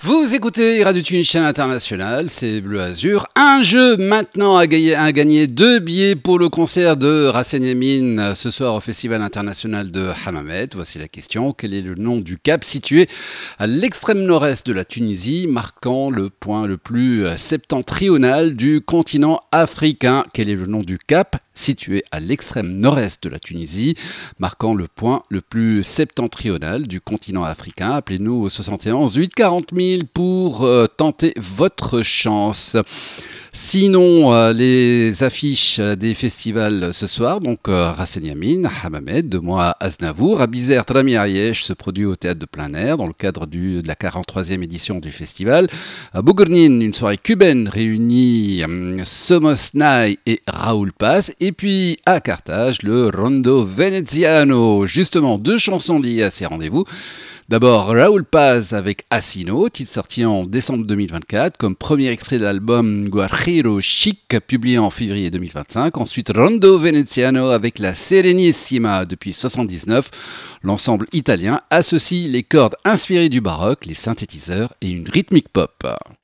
Vous écoutez Radio Tunisien International, c'est Bleu Azur. Un jeu maintenant à gagner 2 billets pour le concert de Rasen Yamin ce soir au Festival International de Hammamet. Voici la question. Quel est le nom du cap situé à l'extrême nord-est de la Tunisie, marquant le point le plus septentrional du continent africain? Quel est le nom du cap situé à l'extrême nord-est de la Tunisie, marquant le point le plus septentrional du continent africain? Appelez-nous au 71 8 40 000 pour tenter votre chance. Sinon, les affiches des festivals ce soir, donc Rasen Yamin, Hammamet, 2 mois à Aznavour, Abizer Trami Ayesh se produit au théâtre de plein air dans le cadre de la 43e édition du festival. À Bougournin, une soirée cubaine réunit Somos Nai et Raoul Paz. Et puis à Carthage, le Rondo Veneziano. Justement, 2 chansons liées à ces rendez-vous. D'abord, Raoul Paz avec Asino, titre sorti en décembre 2024 comme premier extrait de l'album Guajiro Chic, publié en février 2025. Ensuite, Rondo Veneziano avec la Serenissima depuis 1979. L'ensemble italien associe les cordes inspirées du baroque, les synthétiseurs et une rythmique pop.